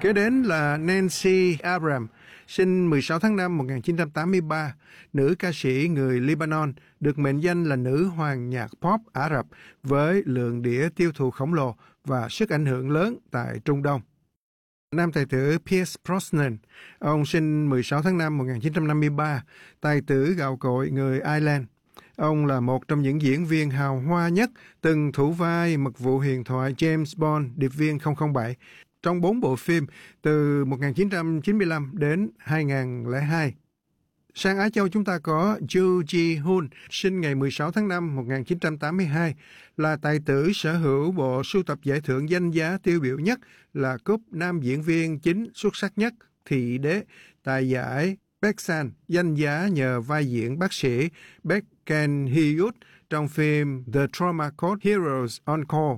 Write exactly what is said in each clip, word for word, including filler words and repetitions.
Kế đến là Nancy Abraham, sinh mười sáu tháng năm một nghìn chín trăm tám mươi ba, nữ ca sĩ người Lebanon, được mệnh danh là nữ hoàng nhạc pop Ả Rập với lượng đĩa tiêu thụ khổng lồ và sức ảnh hưởng lớn tại Trung Đông. Nam tài tử Pierce Brosnan, ông sinh mười sáu tháng năm một nghìn chín trăm năm mươi ba, tài tử gạo cội người Ireland. Ông là một trong những diễn viên hào hoa nhất từng thủ vai mật vụ huyền thoại James Bond, điệp viên không không bảy, trong bốn bộ phim từ một nghìn chín trăm chín mươi lăm đến hai nghìn lẻ hai. Sang Á Châu chúng ta có Joo Ji-hoon, sinh ngày mười sáu tháng năm một nghìn chín trăm tám mươi hai, là tài tử sở hữu bộ sưu tập giải thưởng danh giá tiêu biểu nhất là cúp nam diễn viên chính xuất sắc nhất Thị Đế tại giải Baeksan, danh giá nhờ vai diễn bác sĩ Baek Kan-hyuk trong phim The Trauma Code Heroes on Call.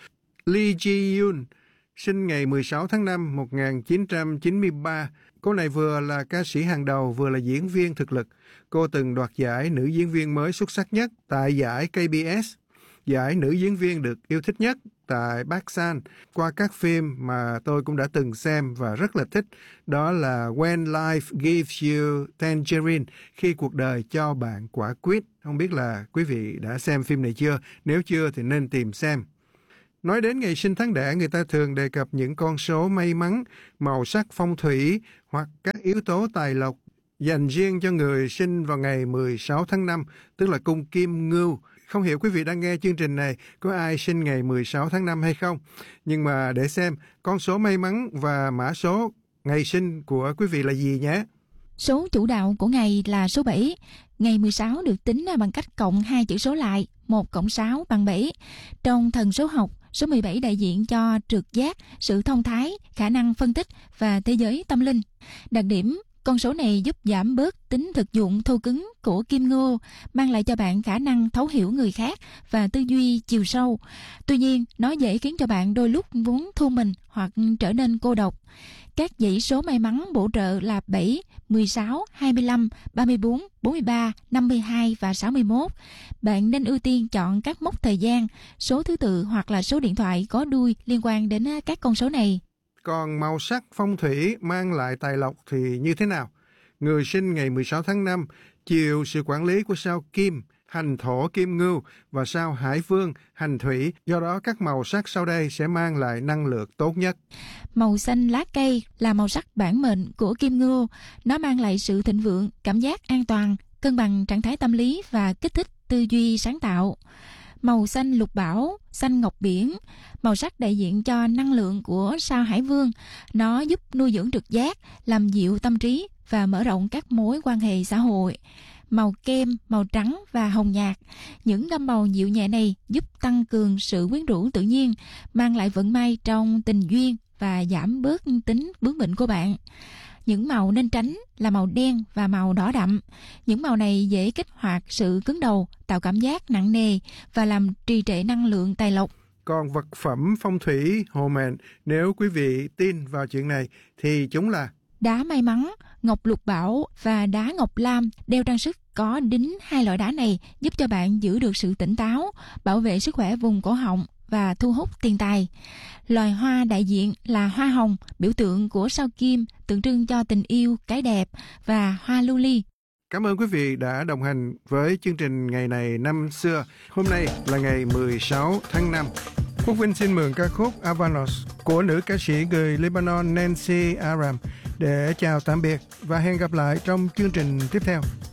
Lee Ji-yoon, sinh ngày mười sáu tháng năm một nghìn chín trăm chín mươi ba, cô này vừa là ca sĩ hàng đầu vừa là diễn viên thực lực. Cô từng đoạt giải nữ diễn viên mới xuất sắc nhất tại giải K B S, giải nữ diễn viên được yêu thích nhất tại Baeksan qua các phim mà tôi cũng đã từng xem và rất là thích. Đó là When Life Gives You Tangerine, khi cuộc đời cho bạn quả quýt. Không biết là quý vị đã xem phim này chưa? Nếu chưa thì nên tìm xem. Nói đến ngày sinh tháng đẻ, người ta thường đề cập những con số may mắn, màu sắc phong thủy hoặc các yếu tố tài lộc dành riêng cho người sinh vào ngày mười sáu tháng năm, tức là cung Kim Ngưu. Không hiểu quý vị đang nghe chương trình này có ai sinh ngày mười sáu tháng năm hay không? Nhưng mà để xem con số may mắn và mã số ngày sinh của quý vị là gì nhé. Số chủ đạo của ngày là số bảy. Ngày mười sáu được tính bằng cách cộng hai chữ số lại, một cộng sáu bằng bảy. Trong thần số học, số mười bảy đại diện cho trực giác, sự thông thái, khả năng phân tích và thế giới tâm linh. Đặc điểm, con số này giúp giảm bớt tính thực dụng thô cứng của Kim Ngưu, mang lại cho bạn khả năng thấu hiểu người khác và tư duy chiều sâu. Tuy nhiên, nó dễ khiến cho bạn đôi lúc muốn thu mình hoặc trở nên cô độc. Các dãy số may mắn bổ trợ là bảy, mười sáu, hai mươi lăm, ba mươi bốn, bốn mươi ba, năm mươi hai và sáu mươi mốt. Bạn nên ưu tiên chọn các mốc thời gian, số thứ tự hoặc là số điện thoại có đuôi liên quan đến các con số này. Còn màu sắc phong thủy mang lại tài lộc thì như thế nào? Người sinh ngày mười sáu tháng năm chịu sự quản lý của sao Kim, hành thổ Kim Ngưu và sao Hải Vương, hành thủy. Do đó các màu sắc sau đây sẽ mang lại năng lượng tốt nhất. Màu xanh lá cây là màu sắc bản mệnh của Kim Ngưu. Nó mang lại sự thịnh vượng, cảm giác an toàn, cân bằng trạng thái tâm lý và kích thích tư duy sáng tạo. Màu xanh lục bảo, xanh ngọc biển, màu sắc đại diện cho năng lượng của sao Hải Vương. Nó giúp nuôi dưỡng trực giác, làm dịu tâm trí và mở rộng các mối quan hệ xã hội. Màu kem, màu trắng và hồng nhạt. Những gam màu dịu nhẹ này giúp tăng cường sự quyến rũ tự nhiên, mang lại vận may trong tình duyên và giảm bớt tính bướng bỉnh của bạn. Những màu nên tránh là màu đen và màu đỏ đậm. Những màu này dễ kích hoạt sự cứng đầu, tạo cảm giác nặng nề và làm trì trệ năng lượng tài lộc. Còn vật phẩm phong thủy hộ mệnh, nếu quý vị tin vào chuyện này thì chúng là đá may mắn, ngọc lục bảo và đá ngọc lam. Đeo trang sức có đính hai loại đá này giúp cho bạn giữ được sự tỉnh táo, bảo vệ sức khỏe vùng cổ họng và thu hút tiền tài. Loài hoa đại diện là hoa hồng, biểu tượng của sao Kim, tượng trưng cho tình yêu, cái đẹp, và hoa lưu ly. Cảm ơn quý vị đã đồng hành với chương trình ngày này năm xưa. Hôm nay là ngày mười sáu tháng năm. Quốc Vinh xin mượn ca khúc Avanos của nữ ca sĩ người Lebanon Nancy Abraham để chào tạm biệt và hẹn gặp lại trong chương trình tiếp theo.